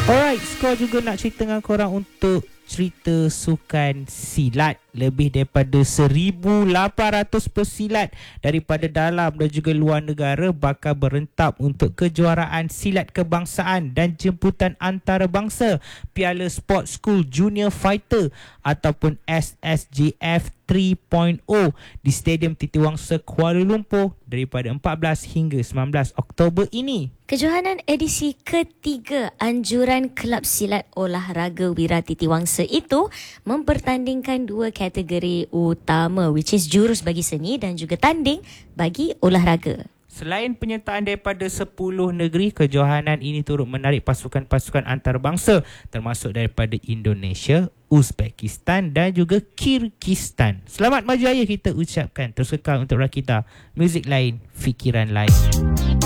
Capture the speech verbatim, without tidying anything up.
Alright, skor juga nak cerita dengan korang untuk cerita sukan silat. Lebih daripada seribu lapan ratus pesilat daripada dalam dan juga luar negara bakal berentab untuk kejuaraan silat kebangsaan dan jemputan antarabangsa Piala Sport School Junior Fighter ataupun S S J F tiga titik kosong di Stadium Titiwangsa Kuala Lumpur daripada empat belas hingga sembilan belas Oktober ini. Kejohanan edisi ketiga Anjuran Kelab Silat Olahraga Wira Titiwangsa itu mempertandingkan dua kategori utama, which is jurus bagi seni dan juga tanding bagi olahraga. Selain penyertaan daripada sepuluh negeri, kejohanan ini turut menarik pasukan-pasukan antarabangsa termasuk daripada Indonesia, Uzbekistan dan juga Kyrgyzstan. Selamat maju raya kita ucapkan. Terus kekal untuk rakita. Muzik lain, fikiran lain.